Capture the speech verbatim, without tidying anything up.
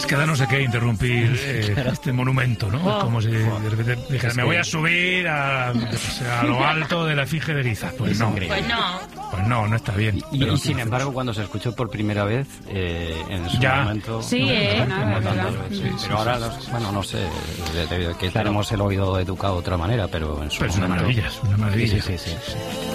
Es que da no sé qué interrumpir eh, este monumento, ¿no? Oh. Es como si de repente dijera, me voy a subir a, a lo alto de la efigie de Eriza. Pues no. Pues no. Pues no, no está bien. Y, y sin embargo, cuando se escuchó por primera vez, eh, en su ya. momento... Sí, eh, no, no, no, no. Sí, sí, pero ahora, los, bueno, no sé, de, de, que tenemos el oído educado de otra manera, pero en su pero momento... es una maravilla, es una maravilla. Sí, sí, sí. sí.